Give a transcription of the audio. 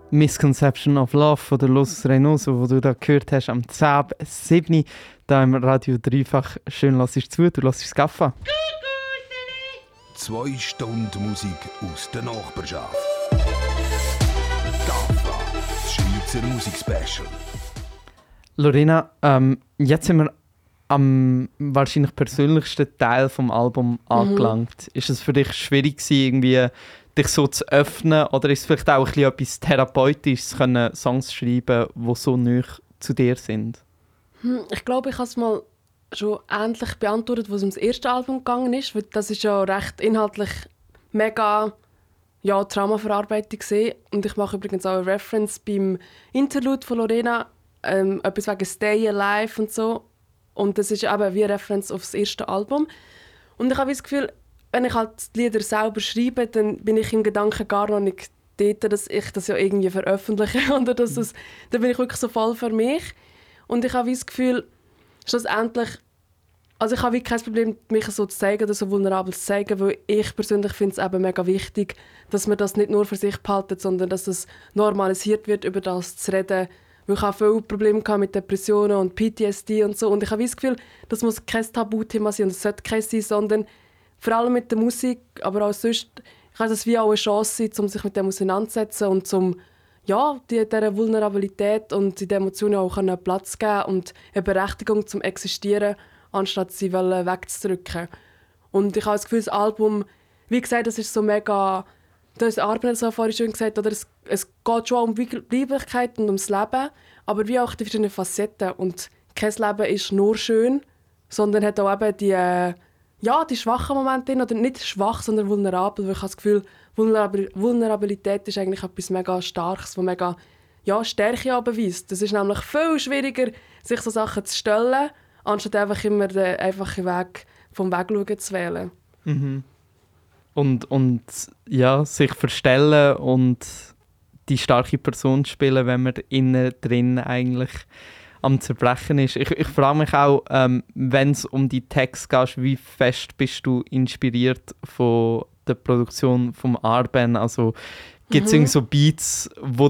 Misconception of Love von der Los Reynoso, wo du da gehört hast am 10.07. da im Radio Dreifach. Schön, lass es zu, du lass es Gaffa. 2 Stunden Musik aus der Nachbarschaft. Gaffa, das Schweizer Musikspecial. Lorena, jetzt sind wir am wahrscheinlich persönlichsten Teil des Albums angelangt. Ist es für dich schwierig gewesen, irgendwie dich so zu öffnen, oder ist es vielleicht auch ein bisschen etwas Therapeutisches, können Songs schreiben, die so nahe zu dir sind? Ich glaube, ich habe es mal schon ähnlich beantwortet, was ums erste Album gegangen ist, weil das ist ja recht inhaltlich mega Traumaverarbeitung gesehen. Und ich mache übrigens auch eine Reference beim Interlude von Lorena, etwas wegen Stay Alive und so. Und das ist eben wie eine Reference auf das erste Album. Und ich habe das Gefühl, wenn ich halt die Lieder selber schreibe, dann bin ich im Gedanken gar noch nicht dort, dass ich das ja irgendwie veröffentliche. Oder dass dann bin ich wirklich so voll für mich. Und ich habe das Gefühl, schlussendlich, also ich habe kein Problem, mich so zu zeigen oder so vulnerabel zu zeigen, weil ich persönlich finde es eben mega wichtig, dass man das nicht nur für sich behalten, sondern dass es normalisiert wird, über das zu reden. Weil ich habe viele Probleme mit Depressionen und PTSD und so. Und ich habe das Gefühl, das muss kein Tabuthema sein und es sollte kein sein, sondern vor allem mit der Musik, aber auch sonst, kann das wie auch eine Chance sein, um sich mit dem auseinanderzusetzen und um dieser Vulnerabilität und den Emotionen auch Platz geben und eine Berechtigung zum Existieren, anstatt sie wegzudrücken. Und ich habe das Gefühl, das Album, wie gesagt, das ist so mega, das Arbeit so vorhin schon gesagt, oder es geht schon um Weiblichkeit und ums Leben, aber wie auch die verschiedenen Facetten. Und kein Leben ist nur schön, sondern hat auch eben die schwachen Momente drin, oder nicht schwach, sondern vulnerabel, weil ich habe das Gefühl, Vulnerabilität ist eigentlich etwas mega Starkes, das mega Stärke beweist. Es ist nämlich viel schwieriger, sich so Sachen zu stellen, anstatt einfach immer den einfachen Weg vom Wegschauen zu wählen. Mhm. Und sich verstellen und die starke Person spielen, wenn man innen drin eigentlich am Zerbrechen ist. Ich frage mich auch, wenn es um die Texte geht, wie fest bist du inspiriert von der Produktion vom Arben? Also gibt es so Beats, wo